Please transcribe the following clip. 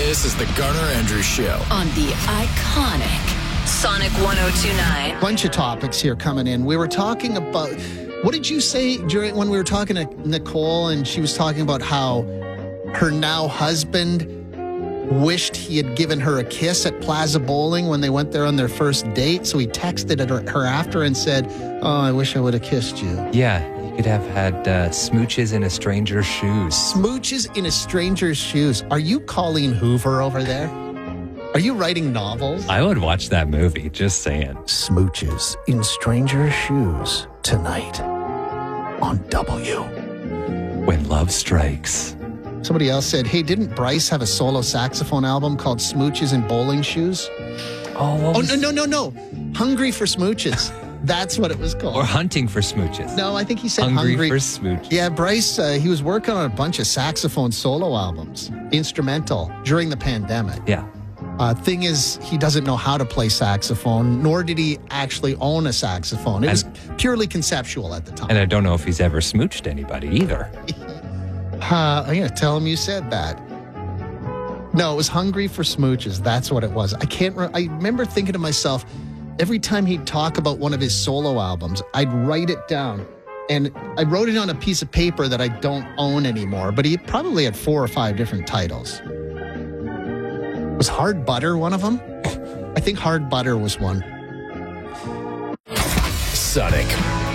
This is the Garner Andrews Show on the iconic Sonic 102.9. Bunch of topics here coming in. We were talking about, what did you say when we were talking to Nicole, and she was talking about how her now husband wished he had given her a kiss at Plaza Bowling when they went there on their first date. So he texted her after and said, "Oh, I wish I would have kissed you." Yeah, you could have had smooches in a stranger's shoes. Smooches in a stranger's shoes. Are you Colleen Hoover over there? Are you writing novels? I would watch that movie, just saying. Smooches in stranger's shoes tonight on W. When Love Strikes. Somebody else said, hey, didn't Bryce have a solo saxophone album called Smooches in Bowling Shoes? Oh, no. Hungry for Smooches. That's what it was called. Or Hunting for Smooches. No, I think he said Hungry for Smooches. Yeah, Bryce, he was working on a bunch of saxophone solo albums, instrumental, during the pandemic. Yeah. Thing is, he doesn't know how to play saxophone, nor did he actually own a saxophone. It was purely conceptual at the time. And I don't know if he's ever smooched anybody either. I'm going to tell him you said that. No, it was Hungry for Smooches. That's what it was. I remember thinking to myself, every time he'd talk about one of his solo albums, I'd write it down. And I wrote it on a piece of paper that I don't own anymore, but he probably had 4 or 5 different titles. Was Hard Butter one of them? I think Hard Butter was one. Sonic